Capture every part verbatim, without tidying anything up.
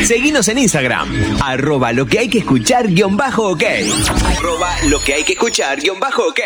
Seguinos en Instagram, arroba lo que hay que escuchar guión bajo ok. Arroba lo que hay que escuchar guión bajo ok.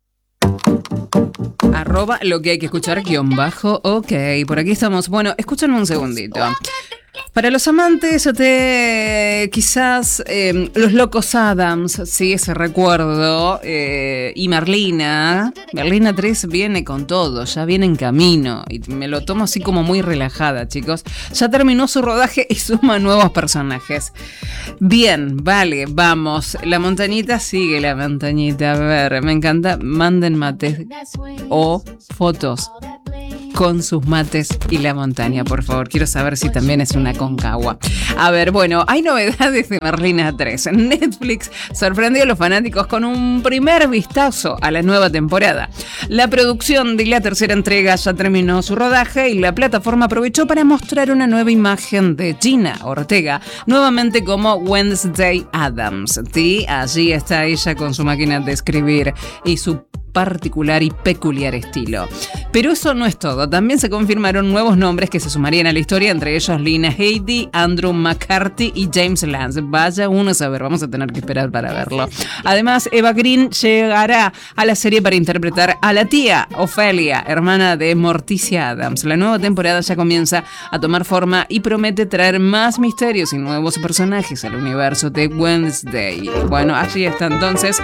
Arroba lo que hay que escuchar guión bajo ok. Por aquí estamos. Bueno, escúchenme un segundito. Para los amantes de quizás eh, los Locos Adams, sí, ese recuerdo, eh, y Merlina, Merlina tres viene con todo, ya viene en camino, y me lo tomo así como muy relajada, chicos. Ya terminó su rodaje y suma nuevos personajes. Bien, vale, vamos. La montañita sigue, la montañita. A ver, me encanta. Manden mates o fotos con sus mates y la montaña, por favor. Quiero saber si también es una Concagua. A ver, bueno, hay novedades de Merlina tres. Netflix sorprendió a los fanáticos con un primer vistazo a la nueva temporada. La producción de la tercera entrega ya terminó su rodaje y la plataforma aprovechó para mostrar una nueva imagen de Gina Ortega, nuevamente como Wednesday Addams. Sí, allí está ella con su máquina de escribir y su particular y peculiar estilo. Pero eso no es todo. También se confirmaron nuevos nombres que se sumarían a la historia, entre ellos Lena Headey, Andrew McCarthy y James Lance. Vaya uno a saber, vamos a tener que esperar para verlo. Además, Eva Green llegará a la serie para interpretar a la tía Ophelia, hermana de Morticia Addams. La nueva temporada ya comienza a tomar forma y promete traer más misterios y nuevos personajes al universo de Wednesday. Bueno, allí está entonces,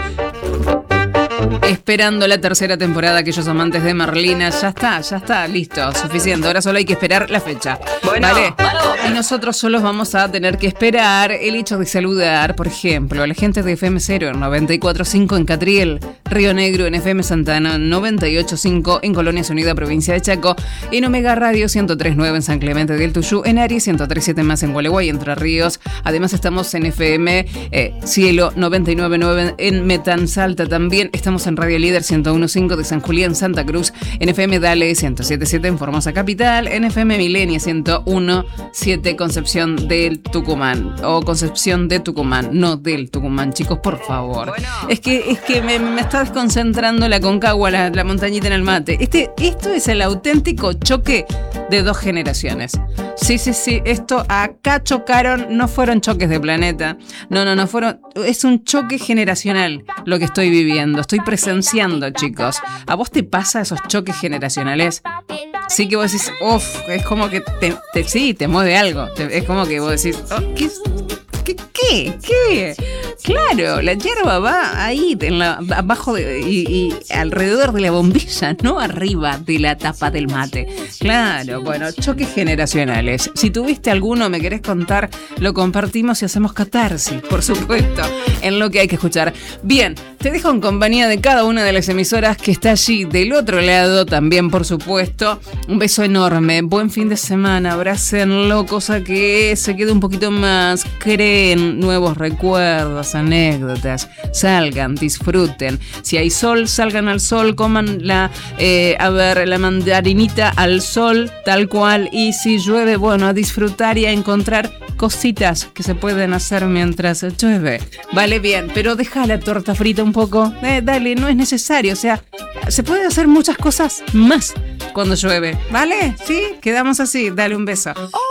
esperando la tercera temporada. Aquellos amantes de Merlina, ya está, ya está, listo, suficiente. Ahora solo hay que esperar la fecha. Bueno, ¿vale? Y nosotros solos vamos a tener que esperar el hecho de saludar, por ejemplo, a la gente de F M Cero en noventa y cuatro punto cinco en Catriel, Río Negro, en F M Santana noventa y ocho punto cinco en Colonias Unidas, provincia de Chaco, en Omega Radio ciento tres punto nueve en San Clemente del Tuyú, en Aries ciento tres punto siete más en Gualeguay, Entre Ríos. Además estamos en F M eh, Cielo noventa y nueve punto nueve en Metán Salta también. Estamos en Radio Líder ciento uno punto cinco de San Julián, Santa Cruz, en F M Dale ciento siete punto siete en Formosa Capital, en F M Milenia ciento uno punto siete Concepción del Tucumán, o Concepción de Tucumán, no del Tucumán, chicos, por favor. Bueno. Es que es que me, me está desconcentrando la Concagua, la, la montañita en el mate. Este, esto es el auténtico choque de dos generaciones. Sí, sí, sí, esto acá chocaron, no fueron choques de planeta, no, no, no fueron, es un choque generacional lo que estoy viviendo, estoy presenciando, chicos. ¿A vos te pasa esos choques generacionales? Sí, que vos decís, uff, es como que te, te, sí, te mueve algo, te, es como que vos decís, oh, ¿qué, qué, qué, qué? Claro, la hierba va ahí, en la, abajo de, y, y alrededor de la bombilla, no arriba de la tapa del mate. Claro, bueno, choques generacionales. Si tuviste alguno, me querés contar, lo compartimos y hacemos catarsis, por supuesto, en lo que hay que escuchar. Bien, te dejo en compañía de cada una de las emisoras que está allí del otro lado, también, por supuesto. Un beso enorme, buen fin de semana, abrácenlo, cosa que se quede un poquito más, creen nuevos recuerdos, anécdotas, salgan, disfruten. Si hay sol, salgan al sol, coman la, eh, a ver, la mandarinita al sol, tal cual. Y si llueve, bueno, a disfrutar y a encontrar cositas que se pueden hacer mientras llueve. Vale, bien, pero deja la torta frita un poco. Eh, dale, no es necesario, o sea, se puede hacer muchas cosas más cuando llueve, ¿vale? ¿Sí? Quedamos así, dale un beso.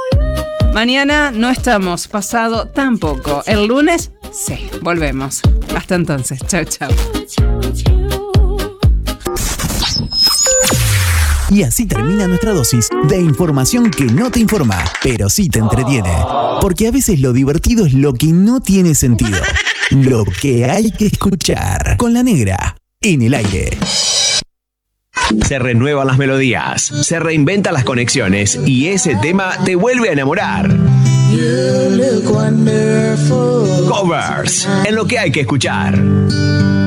Mañana no estamos, pasado tampoco. El lunes, sí, volvemos. Hasta entonces, chau, chau. Y así termina nuestra dosis de información que no te informa, pero sí te entretiene. Porque a veces lo divertido es lo que no tiene sentido. Lo que hay que escuchar. Con la negra, en el aire. Se renuevan las melodías, se reinventan las conexiones y ese tema te vuelve a enamorar. Covers, en lo que hay que escuchar.